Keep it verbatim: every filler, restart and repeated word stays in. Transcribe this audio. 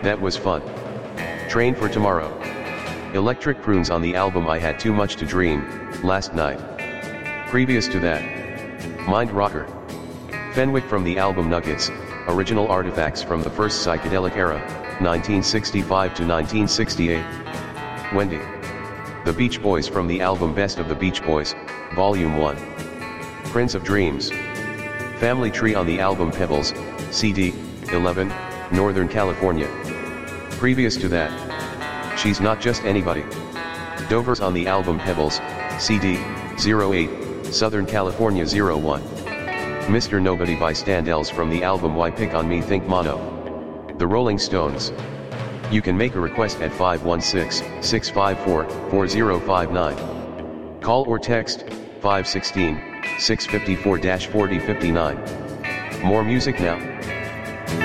That was fun. Train for tomorrow. Electric Prunes on the album I Had Too Much to Dream, last night. Previous to that, Mind Rocker. Fenwick from the album Nuggets, original artifacts from the first psychedelic era, nineteen sixty-five to nineteen sixty-eight. Wendy. The Beach Boys from the album Best of the Beach Boys, Volume one. Prince of Dreams. Family Tree on the album Pebbles, C D, eleven, Northern California. Previous to that, She's Not Just Anybody. Dovers on the album Pebbles, C D, zero eight, Southern California zero one. Mister Nobody by Standells from the album Why Pick on Me Think Mono. The Rolling Stones. You can make a request at five one six, six five four, four zero five nine. Call or text, five one six, six five four, four zero five nine. More music now.